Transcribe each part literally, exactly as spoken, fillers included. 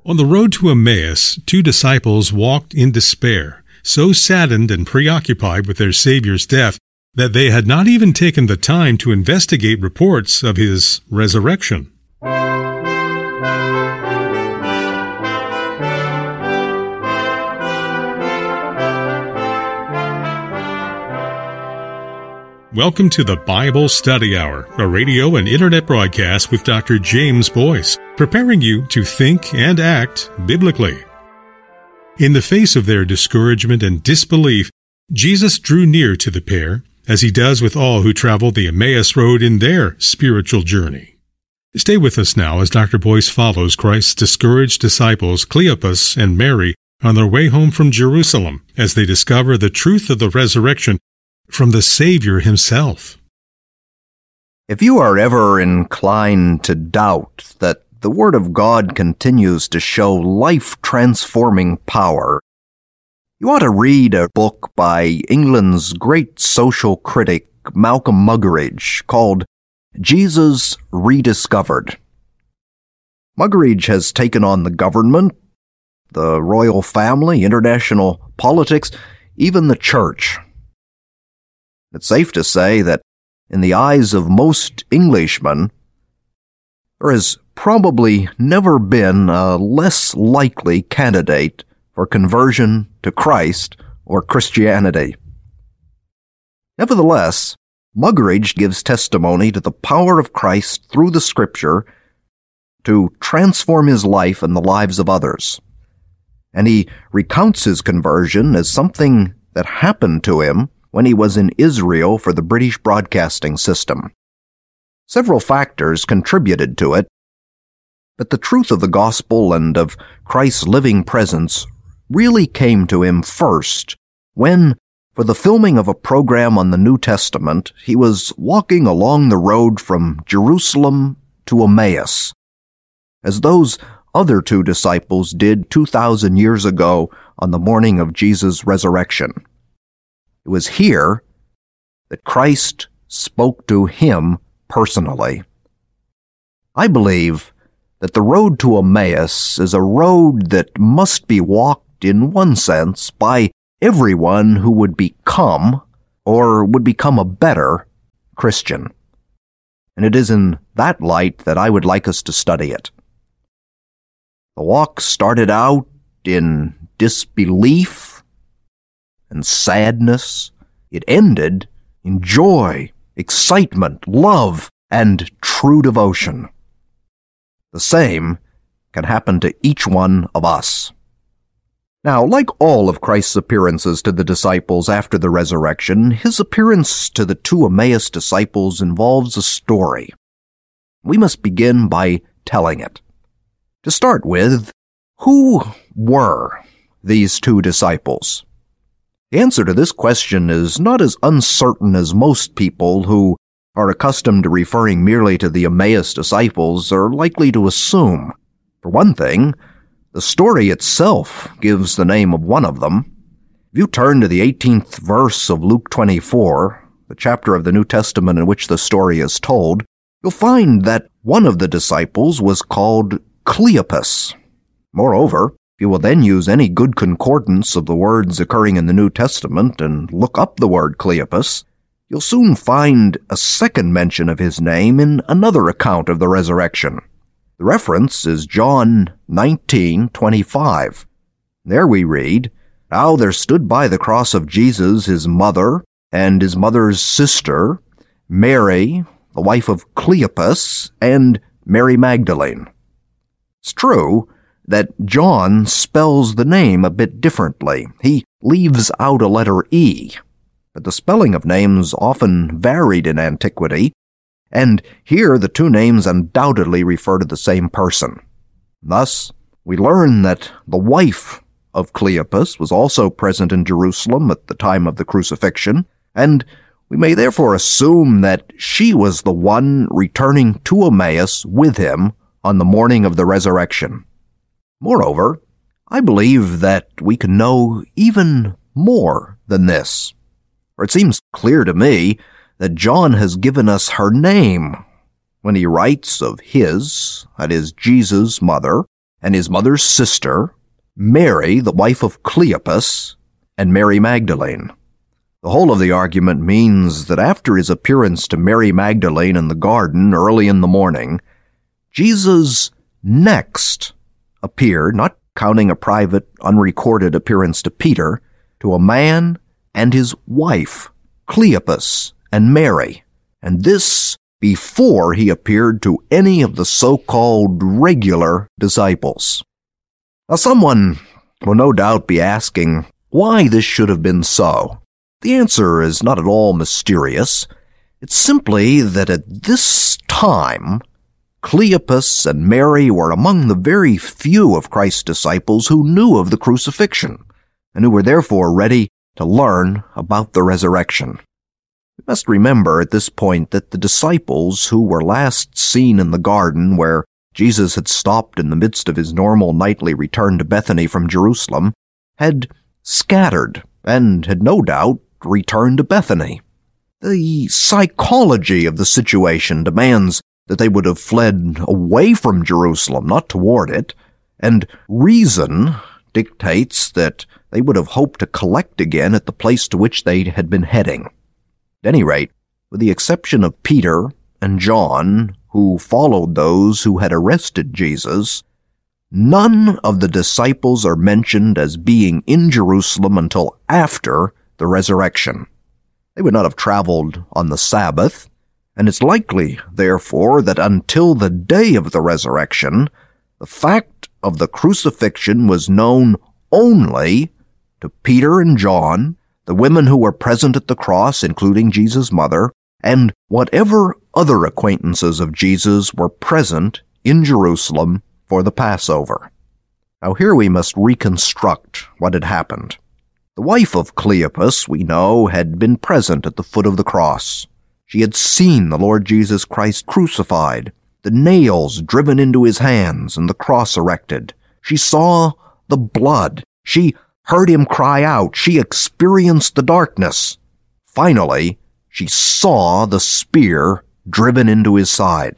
On the road to Emmaus, two disciples walked in despair, so saddened and preoccupied with their Savior's death that they had not even taken the time to investigate reports of his resurrection. Welcome to the Bible Study Hour, a radio and internet broadcast with Doctor James Boyce, preparing you to think and act biblically. In the face of their discouragement and disbelief, Jesus drew near to the pair, as he does with all who travel the Emmaus Road in their spiritual journey. Stay with us now as Doctor Boyce follows Christ's discouraged disciples Cleopas and Mary on their way home from Jerusalem as they discover the truth of the resurrection from the Savior himself. If you are ever inclined to doubt that the Word of God continues to show life-transforming power, you ought to read a book by England's great social critic Malcolm Muggeridge called Jesus Rediscovered. Muggeridge has taken on the government, the royal family, international politics, even the church. It's safe to say that, in the eyes of most Englishmen, there has probably never been a less likely candidate for conversion to Christ or Christianity. Nevertheless, Muggeridge gives testimony to the power of Christ through the Scripture to transform his life and the lives of others. And he recounts his conversion as something that happened to him when he was in Israel for the British Broadcasting System. Several factors contributed to it, but the truth of the gospel and of Christ's living presence really came to him first when, for the filming of a program on the New Testament, he was walking along the road from Jerusalem to Emmaus, as those other two disciples did two thousand years ago on the morning of Jesus' resurrection. It was here that Christ spoke to him personally. I believe that the road to Emmaus is a road that must be walked in one sense by everyone who would become or would become a better Christian. And it is in that light that I would like us to study it. The walk started out in disbelief and sadness. It ended in joy, excitement, love, and true devotion. The same can happen to each one of us. Now, like all of Christ's appearances to the disciples after the resurrection, his appearance to the two Emmaus disciples involves a story. We must begin by telling it. To start with, who were these two disciples? The answer to this question is not as uncertain as most people who are accustomed to referring merely to the Emmaus disciples are likely to assume. For one thing, the story itself gives the name of one of them. If you turn to the eighteenth verse of Luke twenty-four, the chapter of the New Testament in which the story is told, you'll find that one of the disciples was called Cleopas. Moreover, you will then use any good concordance of the words occurring in the New Testament and look up the word Cleopas, you'll soon find a second mention of his name in another account of the resurrection. The reference is John nineteen twenty-five. There we read, "Now there stood by the cross of Jesus his mother and his mother's sister, Mary, the wife of Cleopas, and Mary Magdalene." It's true that John spells the name a bit differently. He leaves out a letter E, but the spelling of names often varied in antiquity, and here the two names undoubtedly refer to the same person. Thus, we learn that the wife of Cleopas was also present in Jerusalem at the time of the crucifixion, and we may therefore assume that she was the one returning to Emmaus with him on the morning of the resurrection. Moreover, I believe that we can know even more than this. For it seems clear to me that John has given us her name when he writes of his, that is, Jesus' mother, and his mother's sister, Mary, the wife of Cleopas, and Mary Magdalene. The whole of the argument means that after his appearance to Mary Magdalene in the garden early in the morning, Jesus next appeared, not counting a private, unrecorded appearance to Peter, to a man and his wife, Cleopas and Mary, and this before he appeared to any of the so-called regular disciples. Now, someone will no doubt be asking why this should have been so. The answer is not at all mysterious. It's simply that at this time, Cleopas and Mary were among the very few of Christ's disciples who knew of the crucifixion, and who were therefore ready to learn about the resurrection. We must remember at this point that the disciples who were last seen in the garden where Jesus had stopped in the midst of his normal nightly return to Bethany from Jerusalem had scattered and had no doubt returned to Bethany. The psychology of the situation demands that they would have fled away from Jerusalem, not toward it, and reason dictates that they would have hoped to collect again at the place to which they had been heading. At any rate, with the exception of Peter and John, who followed those who had arrested Jesus, none of the disciples are mentioned as being in Jerusalem until after the resurrection. They would not have traveled on the Sabbath, and it's likely, therefore, that until the day of the resurrection, the fact of the crucifixion was known only to Peter and John, the women who were present at the cross, including Jesus' mother, and whatever other acquaintances of Jesus were present in Jerusalem for the Passover. Now here we must reconstruct what had happened. The wife of Cleopas, we know, had been present at the foot of the cross. She had seen the Lord Jesus Christ crucified, the nails driven into his hands, and the cross erected. She saw the blood. She heard him cry out. She experienced the darkness. Finally, she saw the spear driven into his side.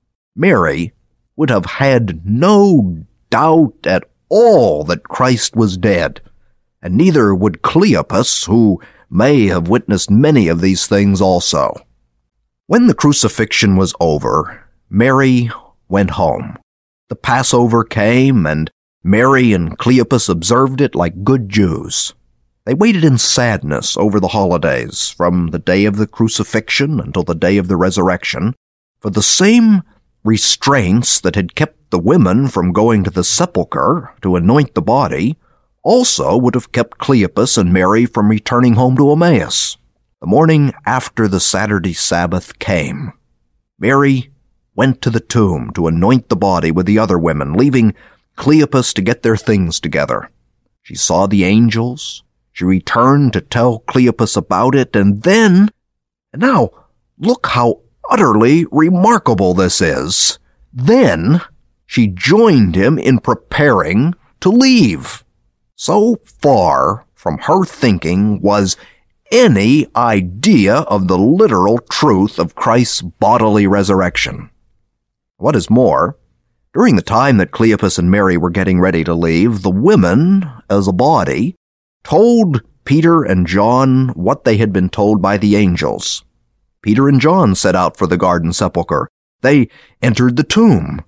Mary would have had no doubt at all that Christ was dead, and neither would Cleopas, who may have witnessed many of these things also. When the crucifixion was over, Mary went home. The Passover came, and Mary and Cleopas observed it like good Jews. They waited in sadness over the holidays, from the day of the crucifixion until the day of the resurrection, for the same restraints that had kept the women from going to the sepulchre to anoint the body also would have kept Cleopas and Mary from returning home to Emmaus. The morning after the Saturday Sabbath came. Mary went to the tomb to anoint the body with the other women, leaving Cleopas to get their things together. She saw the angels. She returned to tell Cleopas about it, and then, and now, look how utterly remarkable this is. Then, she joined him in preparing to leave. So far from her thinking was any idea of the literal truth of Christ's bodily resurrection. What is more, during the time that Cleopas and Mary were getting ready to leave, the women, as a body, told Peter and John what they had been told by the angels. Peter and John set out for the garden sepulchre. They entered the tomb.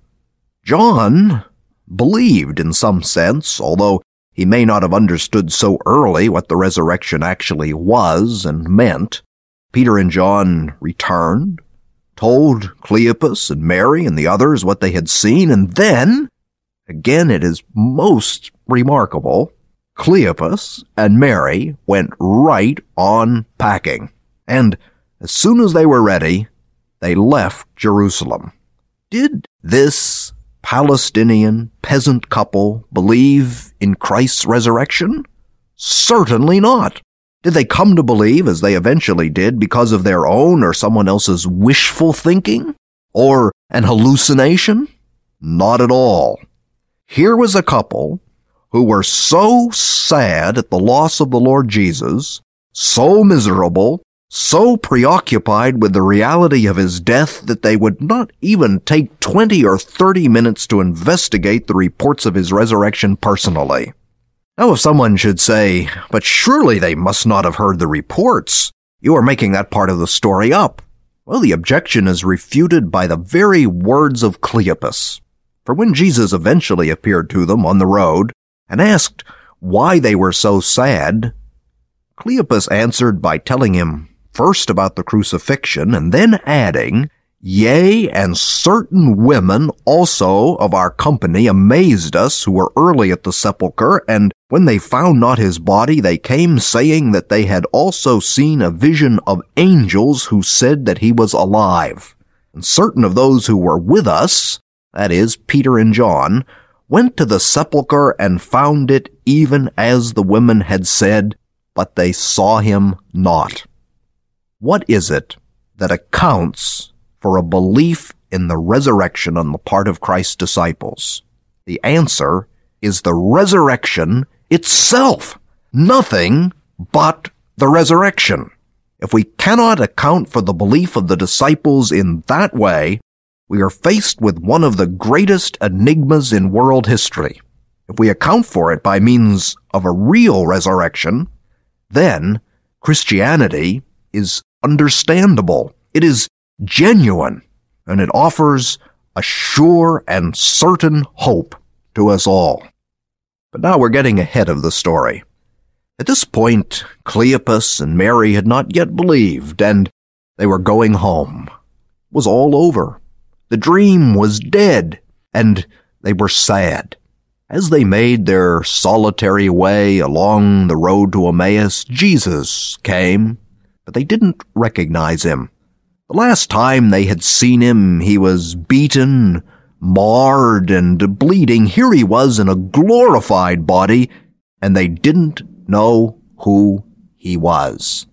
John believed in some sense, although he may not have understood so early what the resurrection actually was and meant. Peter and John returned, told Cleopas and Mary and the others what they had seen, and then, again it is most remarkable, Cleopas and Mary went right on packing, and as soon as they were ready, they left Jerusalem. Did this Palestinian peasant couple believe in Christ's resurrection? Certainly not. Did they come to believe, as they eventually did, because of their own or someone else's wishful thinking? Or an hallucination? Not at all. Here was a couple who were so sad at the loss of the Lord Jesus, so miserable, so preoccupied with the reality of his death that they would not even take twenty or thirty minutes to investigate the reports of his resurrection personally. Now, if someone should say, "But surely they must not have heard the reports. You are making that part of the story up." Well, the objection is refuted by the very words of Cleopas. For when Jesus eventually appeared to them on the road and asked why they were so sad, Cleopas answered by telling him first about the crucifixion and then adding, "Yea, and certain women also of our company amazed us, who were early at the sepulchre, and when they found not his body, they came saying that they had also seen a vision of angels who said that he was alive. And certain of those who were with us," that is, Peter and John, "went to the sepulchre and found it even as the women had said, but they saw him not." What is it that accounts for a belief in the resurrection on the part of Christ's disciples? The answer is the resurrection itself. Nothing but the resurrection. If we cannot account for the belief of the disciples in that way, we are faced with one of the greatest enigmas in world history. If we account for it by means of a real resurrection, then Christianity is understandable. It is genuine, and it offers a sure and certain hope to us all. But now we're getting ahead of the story. At this point, Cleopas and Mary had not yet believed, and they were going home. It was all over. The dream was dead, and they were sad. As they made their solitary way along the road to Emmaus, Jesus came, but they didn't recognize him. The last time they had seen him, he was beaten, marred, and bleeding. Here he was in a glorified body, and they didn't know who he was.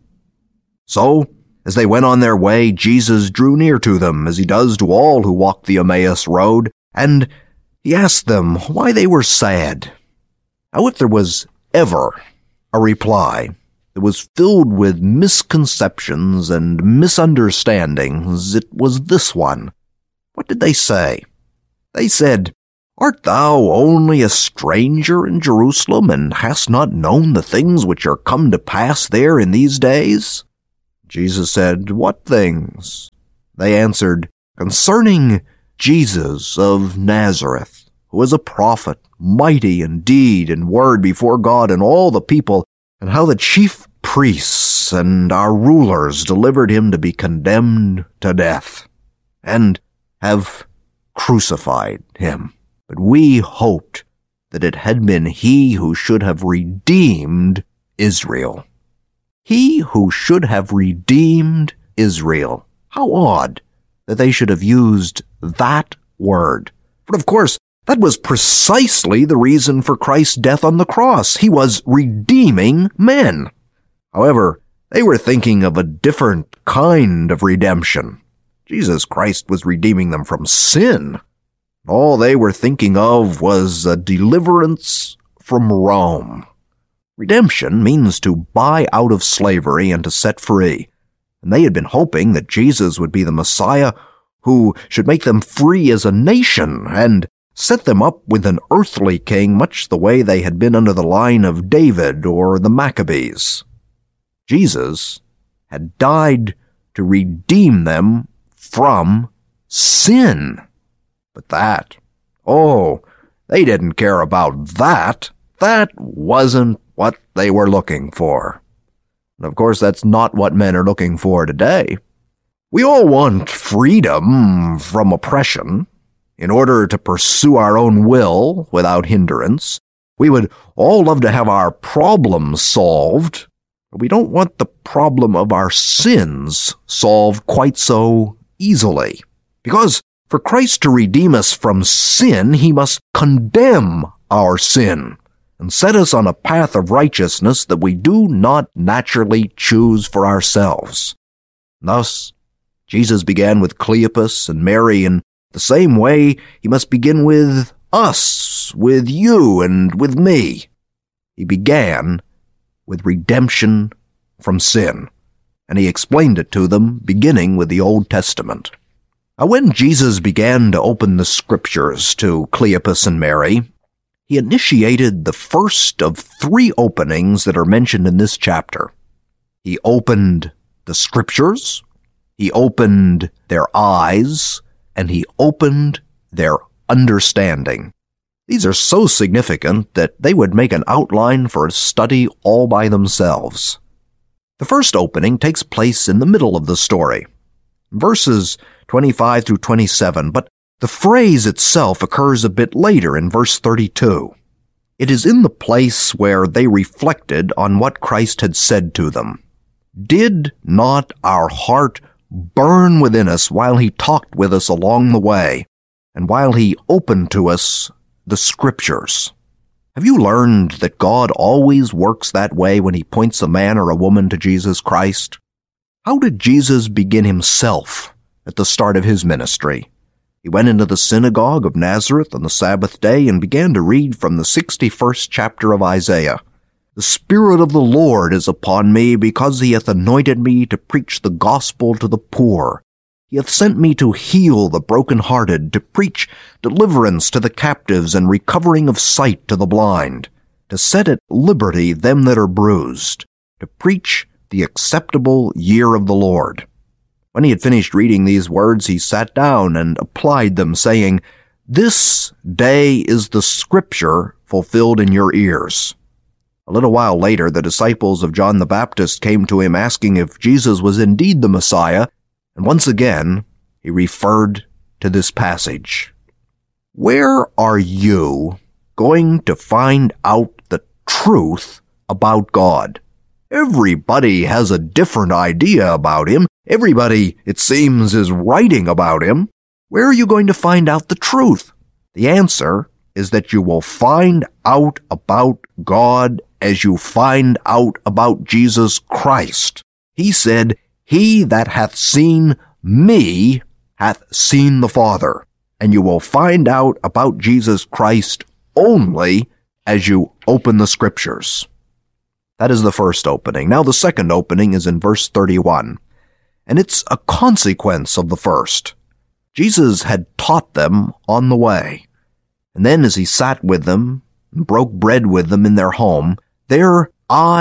So, as they went on their way, Jesus drew near to them, as he does to all who walk the Emmaus road, and he asked them why they were sad. Now, if there was ever a reply that was filled with misconceptions and misunderstandings, it was this one. What did they say? They said, "Art thou only a stranger in Jerusalem, and hast not known the things which are come to pass there in these days?" Jesus said, "What things?" They answered, "Concerning Jesus of Nazareth, who was a prophet, mighty in deed and word before God and all the people, and how the chief priests and our rulers delivered him to be condemned to death, and have crucified him. But we hoped that it had been he who should have redeemed Israel." He who should have redeemed Israel. How odd that they should have used that word. But of course, that was precisely the reason for Christ's death on the cross. He was redeeming men. However, they were thinking of a different kind of redemption. Jesus Christ was redeeming them from sin. All they were thinking of was a deliverance from Rome. Redemption means to buy out of slavery and to set free. And they had been hoping that Jesus would be the Messiah who should make them free as a nation and set them up with an earthly king, much the way they had been under the line of David or the Maccabees. Jesus had died to redeem them from sin. But that, oh, they didn't care about that. That wasn't what they were looking for. And of course, that's not what men are looking for today. We all want freedom from oppression in order to pursue our own will without hindrance. We would all love to have our problems solved, but we don't want the problem of our sins solved quite so easily. Because for Christ to redeem us from sin, he must condemn our sin and set us on a path of righteousness that we do not naturally choose for ourselves. Thus, Jesus began with Cleopas and Mary in the same way he must begin with us, with you, and with me. He began with redemption from sin. and he explained it to them, beginning with the Old Testament. Now, when Jesus began to open the Scriptures to Cleopas and Mary, he initiated the first of three openings that are mentioned in this chapter. He opened the Scriptures, he opened their eyes, and he opened their understanding. These are so significant that they would make an outline for a study all by themselves. The first opening takes place in the middle of the story, verses twenty-five through twenty-seven, but the phrase itself occurs a bit later in verse thirty-two. It is in the place where they reflected on what Christ had said to them. Did not our heart burn within us while he talked with us along the way, and while he opened to us the Scriptures? Have you learned that God always works that way when he points a man or a woman to Jesus Christ? How did Jesus begin himself at the start of his ministry? He went into the synagogue of Nazareth on the Sabbath day and began to read from the sixty-first chapter of Isaiah. The Spirit of the Lord is upon me, because he hath anointed me to preach the gospel to the poor. He hath sent me to heal the brokenhearted, to preach deliverance to the captives, and recovering of sight to the blind, to set at liberty them that are bruised, to preach the acceptable year of the Lord. When he had finished reading these words, he sat down and applied them, saying, This day is the Scripture fulfilled in your ears. A little while later, the disciples of John the Baptist came to him, asking if Jesus was indeed the Messiah, and once again, he referred to this passage. Where are you going to find out the truth about God? Everybody has a different idea about him. Everybody, it seems, is writing about him. Where are you going to find out the truth? The answer is that you will find out about God as you find out about Jesus Christ. He said, He that hath seen me hath seen the Father. And you will find out about Jesus Christ only as you open the Scriptures. That is the first opening. Now the second opening is in verse thirty-one, and it's a consequence of the first. Jesus had taught them on the way, and then as he sat with them and broke bread with them in their home, their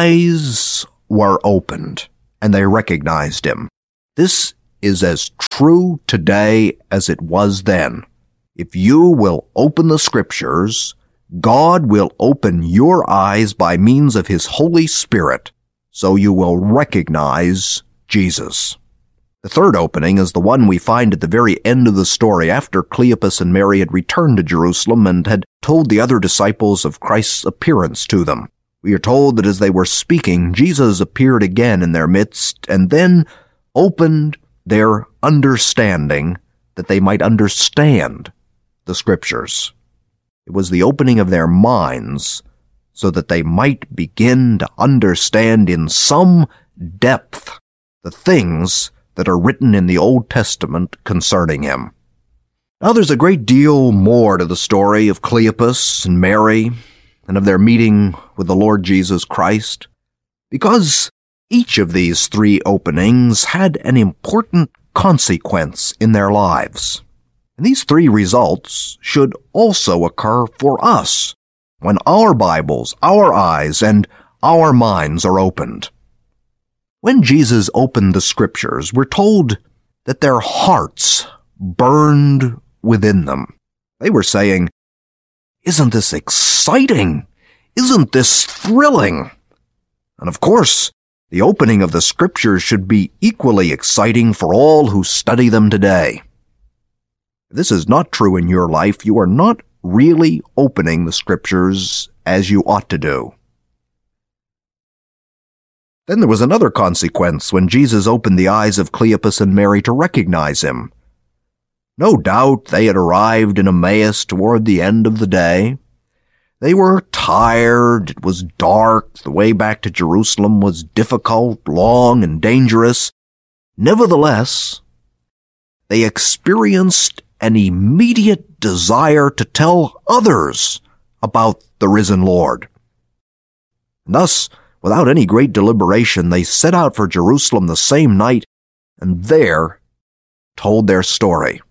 eyes were opened, and they recognized him. This is as true today as it was then. If you will open the Scriptures, God will open your eyes by means of his Holy Spirit, so you will recognize Jesus. The third opening is the one we find at the very end of the story, after Cleopas and Mary had returned to Jerusalem and had told the other disciples of Christ's appearance to them. We are told that as they were speaking, Jesus appeared again in their midst and then opened their understanding that they might understand the Scriptures. It was the opening of their minds so that they might begin to understand in some depth the things that are written in the Old Testament concerning him. Now there's a great deal more to the story of Cleopas and Mary and of their meeting with the Lord Jesus Christ, because each of these three openings had an important consequence in their lives. And these three results should also occur for us when our Bibles, our eyes, and our minds are opened. When Jesus opened the Scriptures, we're told that their hearts burned within them. They were saying, Isn't this exciting? Isn't this thrilling? And of course, the opening of the Scriptures should be equally exciting for all who study them today. If this is not true in your life, you are not really opening the Scriptures as you ought to do. Then there was another consequence when Jesus opened the eyes of Cleopas and Mary to recognize him. No doubt they had arrived in Emmaus toward the end of the day. They were tired, it was dark, the way back to Jerusalem was difficult, long, and dangerous. Nevertheless, they experienced an immediate desire to tell others about the risen Lord. And thus, without any great deliberation, they set out for Jerusalem the same night, and there told their story.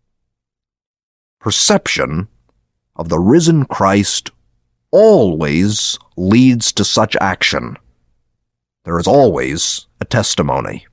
Perception of the risen Christ always leads to such action. There is always a testimony.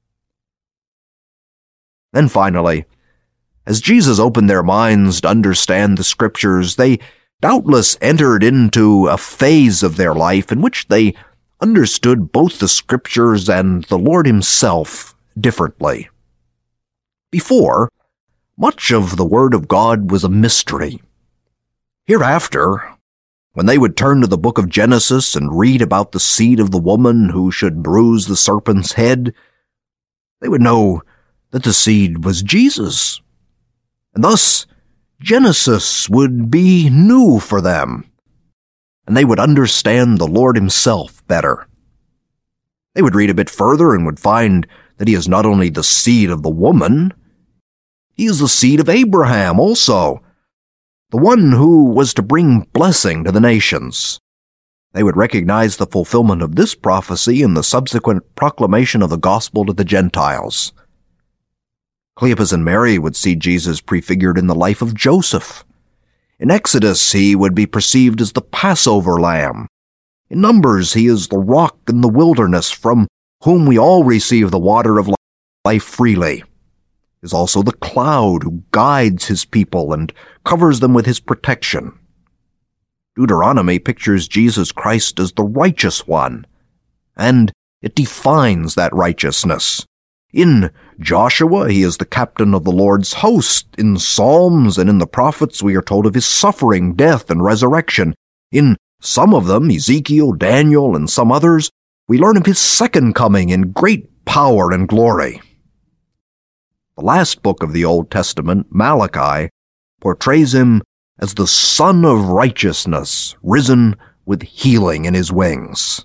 Then finally, as Jesus opened their minds to understand the Scriptures, they doubtless entered into a phase of their life in which they understood both the Scriptures and the Lord Himself differently. Before, much of the Word of God was a mystery. Hereafter, when they would turn to the book of Genesis and read about the seed of the woman who should bruise the serpent's head, they would know that the seed was Jesus. And thus, Genesis would be new for them, and they would understand the Lord Himself better. They would read a bit further and would find that He is not only the seed of the woman, He is the seed of Abraham also, the one who was to bring blessing to the nations. They would recognize the fulfillment of this prophecy in the subsequent proclamation of the gospel to the Gentiles. Cleopas and Mary would see Jesus prefigured in the life of Joseph. In Exodus, He would be perceived as the Passover lamb. In Numbers, He is the rock in the wilderness from whom we all receive the water of life freely. He is also the cloud who guides His people and covers them with His protection. Deuteronomy pictures Jesus Christ as the righteous one, and it defines that righteousness. In Joshua, He is the captain of the Lord's host. In Psalms and in the prophets, we are told of His suffering, death, and resurrection. In some of them, Ezekiel, Daniel, and some others, we learn of His second coming in great power and glory. The last book of the Old Testament, Malachi, portrays Him as the Son of Righteousness, risen with healing in His wings.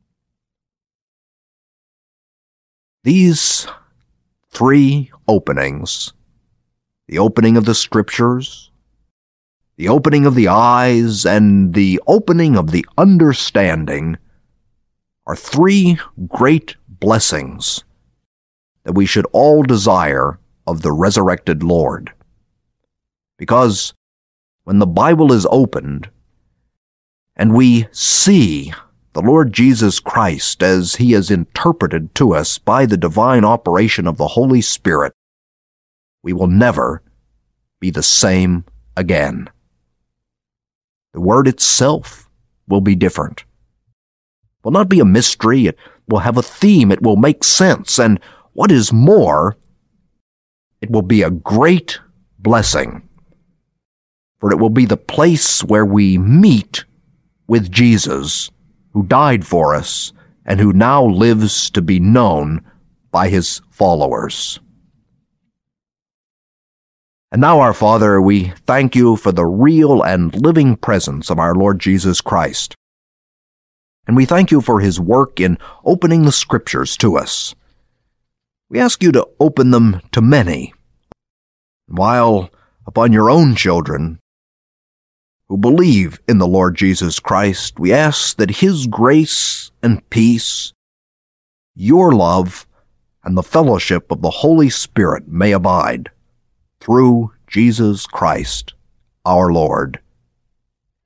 These three openings, the opening of the Scriptures, the opening of the eyes, and the opening of the understanding, are three great blessings that we should all desire of the resurrected Lord. Because when the Bible is opened, and we see the Lord Jesus Christ as He is interpreted to us by the divine operation of the Holy Spirit, we will never be the same again. The Word itself will be different. It will not be a mystery. It will have a theme. It will make sense. And what is more, it will be a great blessing. For it will be the place where we meet with Jesus, who died for us and who now lives to be known by His followers. And now, our Father, we thank You for the real and living presence of our Lord Jesus Christ. And we thank You for His work in opening the Scriptures to us. We ask You to open them to many, while upon Your own children who believe in the Lord Jesus Christ, we ask that His grace and peace, Your love, and the fellowship of the Holy Spirit may abide through Jesus Christ, our Lord.